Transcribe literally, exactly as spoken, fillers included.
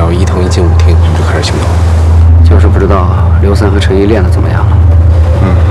要伊藤一进舞厅，我们就开始行动。 就是不知道刘三和陈毅练的怎么样了。 嗯。